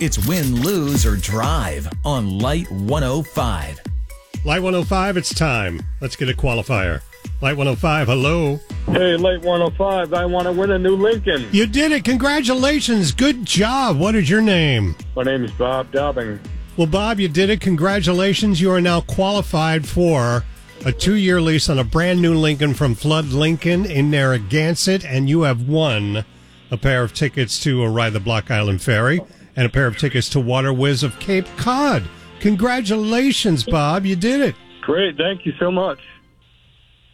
It's win, lose, or drive on Light 105. Light 105, it's time. Let's get a qualifier. Light 105, hello. Hey, Light 105, I want to win a new Lincoln. You did it. Congratulations. Good job. What is your name? My name is Bob Dobbing. Well, Bob, you did it. Congratulations. You are now qualified for a 2-year lease on a brand new Lincoln from Flood Lincoln in Narragansett, and you have won a pair of tickets to ride the Block Island Ferry and a pair of tickets to Water Whiz of Cape Cod. Congratulations, Bob. You did it. Great, thank you so much.